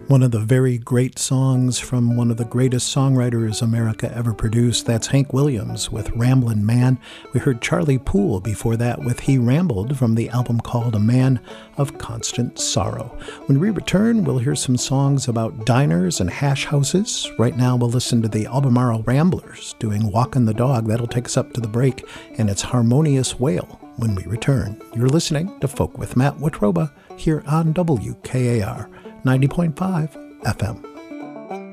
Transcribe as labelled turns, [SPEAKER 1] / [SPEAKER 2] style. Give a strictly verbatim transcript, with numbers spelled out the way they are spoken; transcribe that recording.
[SPEAKER 1] One of the very great songs from one of the greatest songwriters America ever produced. That's Hank Williams with Ramblin' Man. We heard Charlie Poole before that with He Rambled from the album called A Man of Constant Sorrow. When we return, we'll hear some songs about diners and hash houses. Right now, we'll listen to the Albemarle Ramblers doing Walkin' the Dog. That'll take us up to the break, and it's Harmonious Wail when we return. You're listening to Folk with Matt Watroba here on W K A R ninety point five F M.